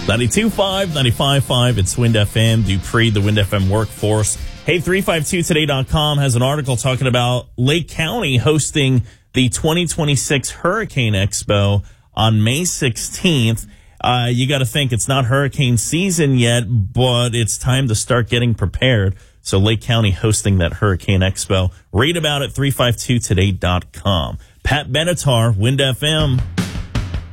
92.5, 95.5, it's Wind FM. Dupree, the Wind FM workforce. Hey, 352today.com has an article talking about Lake County hosting the 2026 Hurricane Expo on May 16th. You got to think it's not hurricane season yet, but it's time to start getting prepared. So Lake County hosting that Hurricane Expo. Read about it, 352today.com. Pat Benatar, Wind FM.